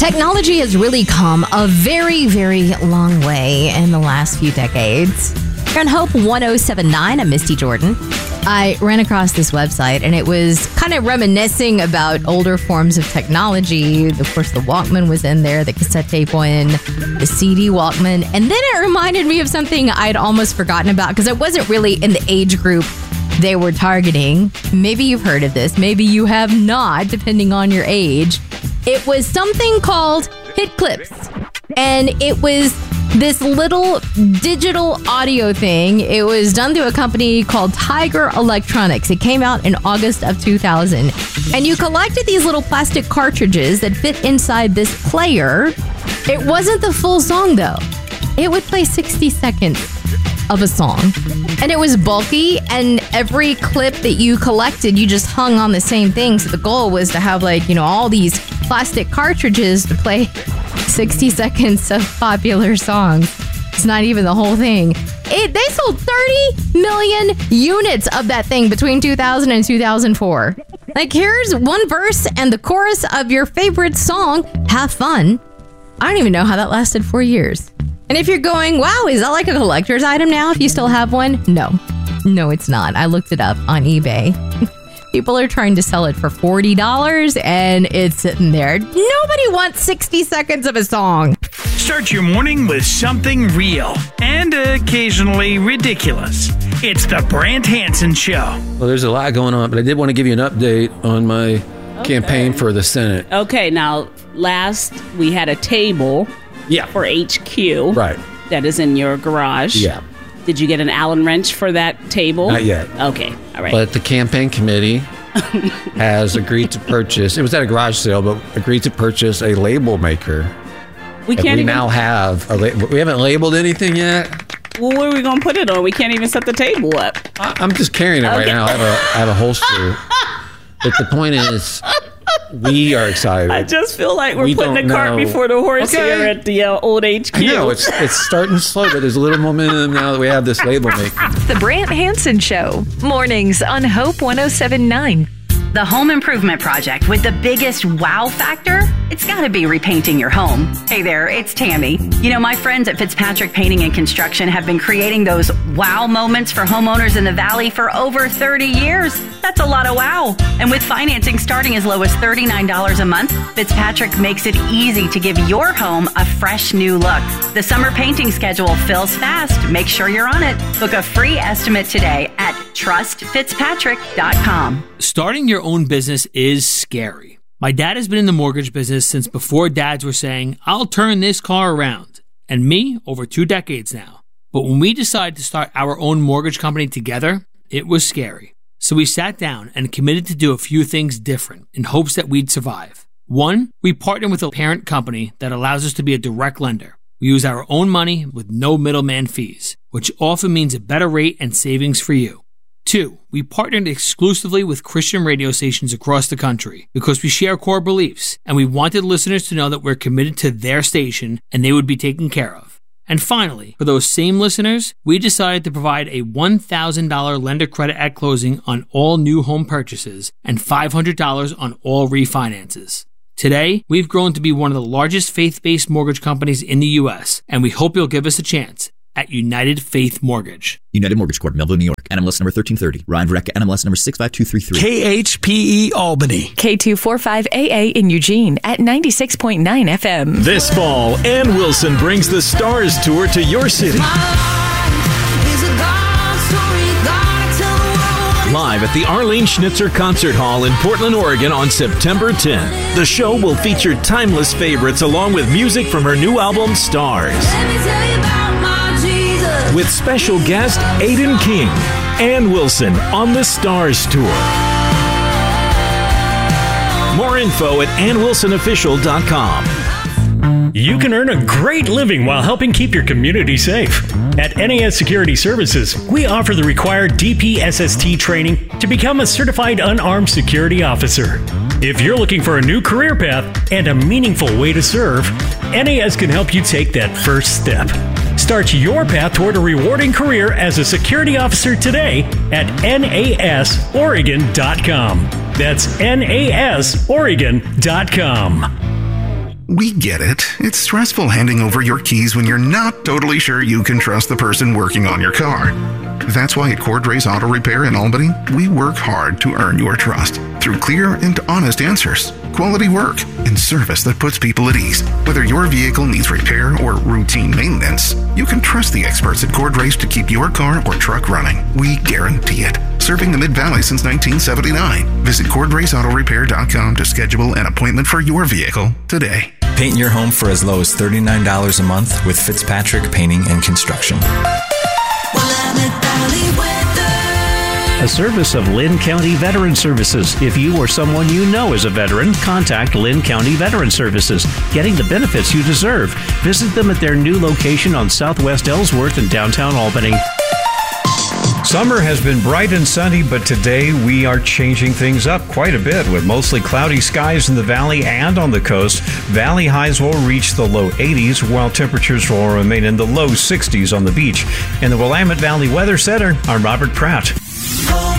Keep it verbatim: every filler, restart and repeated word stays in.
Technology has really come a very, very long way in the last few decades. You're on Hope one oh seven point nine. I'm Misty Jordan. I ran across this website and it was kind of reminiscing about older forms of technology. Of course, the Walkman was in there, the cassette tape one, the C D Walkman. And then it reminded me of something I'd almost forgotten about because it wasn't really in the age group they were targeting. Maybe you've heard of this. Maybe you have not, depending on your age. It was something called Hit Clips. And it was this little digital audio thing. It was done through a company called Tiger Electronics. It came out in August of two thousand. And you collected these little plastic cartridges that fit inside this player. It wasn't the full song, though. It would play sixty seconds of a song. And it was bulky, and every clip that you collected, you just hung on the same thing. So the goal was to have, like, you know, all these plastic cartridges to play sixty seconds of popular songs. It's not even the whole thing. It, they sold thirty million units of that thing between two thousand and two thousand four. Like, here's one verse and the chorus of your favorite song, Have Fun. I don't even know how that lasted four years. And if you're going, wow, is that like a collector's item now if you still have one? No. No, it's not. I looked it up on eBay. People are trying to sell it for forty dollars and it's sitting there. Nobody wants sixty seconds of a song. Start your morning with something real and occasionally ridiculous. It's the Brant Hansen Show. Well, there's a lot going on, but I did want to give you an update on my okay. campaign for the Senate. Okay, now, last we had a table yeah. for H Q. Right. That is in your garage. Yeah. Did you get an Allen wrench for that table? Not yet. Okay, all right. But the campaign committee has agreed to purchase, it was at a garage sale, but agreed to purchase a label maker. We can't we even... now have, a la- we haven't labeled anything yet. Well, where are we going to put it on? We can't even set the table up. I- I'm just carrying it okay. right now. I have a, I have a holster. But the point is, we are excited. I just feel like we're we putting the cart know. before the horse okay. here at the uh, old H Q. I know, it's, it's starting slow, but there's a little momentum now that we have this label maker. The Brant Hansen Show, mornings on Hope one oh seven point nine. The home improvement project with the biggest wow factor? It's got to be repainting your home. Hey there, it's Tammy. You know, my friends at Fitzpatrick Painting and Construction have been creating those wow moments for homeowners in the Valley for over thirty years. That's a lot of wow. And with financing starting as low as thirty-nine dollars a month, Fitzpatrick makes it easy to give your home a fresh new look. The summer painting schedule fills fast. Make sure you're on it. Book a free estimate today at trust fitzpatrick dot com. Starting your own business is scary. My dad has been in the mortgage business since before dads were saying, I'll turn this car around. And me, over two decades now. But when we decided to start our own mortgage company together, it was scary. So we sat down and committed to do a few things different in hopes that we'd survive. One, we partnered with a parent company that allows us to be a direct lender. We use our own money with no middleman fees, which often means a better rate and savings for you. Two, we partnered exclusively with Christian radio stations across the country because we share core beliefs and we wanted listeners to know that we're committed to their station and they would be taken care of. And finally, for those same listeners, we decided to provide a one thousand dollars lender credit at closing on all new home purchases and five hundred dollars on all refinances. Today, we've grown to be one of the largest faith-based mortgage companies in the U S, and we hope you'll give us a chance at United Faith Mortgage. United Mortgage Corp, Melville, New York. N M L S number thirteen thirty. Ryan Vreck, N M L S number six five two three three. K H P E Albany. K two forty-five A A in Eugene at ninety-six point nine F M. This fall, Ann Wilson brings the Stars Tour to your city. Live at the Arlene Schnitzer Concert Hall in Portland, Oregon on September tenth. The show will feature timeless favorites along with music from her new album, Stars. With special guest Aiden King. Ann Wilson on the Stars Tour. More info at ann wilson official dot com. You can earn a great living while helping keep your community safe. At N A S Security Services, we offer the required D P S S T training to become a certified unarmed security officer. If you're looking for a new career path and a meaningful way to serve, N A S can help you take that first step. Start your path toward a rewarding career as a security officer today at N A S oregon dot com. That's N A S oregon dot com. We get it. It's stressful handing over your keys when you're not totally sure you can trust the person working on your car. That's why at Cordray's Auto Repair in Albany, we work hard to earn your trust through clear and honest answers, quality work, and service that puts people at ease. Whether your vehicle needs repair or routine maintenance, you can trust the experts at Cordray's to keep your car or truck running. We guarantee it. Serving the Mid-Valley since nineteen seventy-nine. Visit cord race auto repair dot com to schedule an appointment for your vehicle today. Paint your home for as low as thirty-nine dollars a month with Fitzpatrick Painting and Construction. A service of Lynn County Veteran Services. If you or someone you know is a veteran, contact Lynn County Veteran Services, getting the benefits you deserve. Visit them at their new location on Southwest Ellsworth in downtown Albany. Summer has been bright and sunny, but today we are changing things up quite a bit with mostly cloudy skies in the valley and on the coast. Valley highs will reach the low eighties, while temperatures will remain in the low sixties on the beach. In the Willamette Valley Weather Center, I'm Robert Pratt.